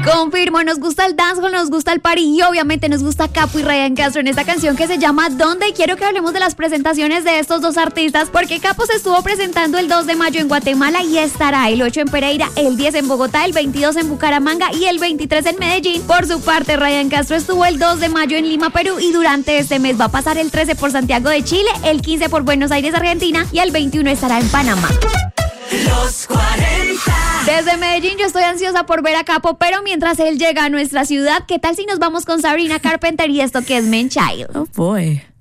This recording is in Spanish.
Confirmo, nos gusta el dancehall, nos gusta el party y obviamente nos gusta Capo y Ryan Castro en esta canción que se llama ¿Dónde? Y quiero que hablemos de las presentaciones de estos dos artistas porque Capo se estuvo presentando el 2 de mayo en Guatemala y estará el 8 en Pereira, el 10 en Bogotá, el 22 en Bucaramanga y el 23 en Medellín. Por su parte, Ryan Castro estuvo el 2 de mayo en Lima, Perú y durante este mes va a pasar el 13 por Santiago de Chile, el 15 por Buenos Aires, Argentina y el 21 estará en Panamá. Los 40. Desde Medellín yo estoy ansiosa por ver a Capo, pero mientras él llega a nuestra ciudad, ¿qué tal si nos vamos con Sabrina Carpenter y esto que es Men Child? Oh boy.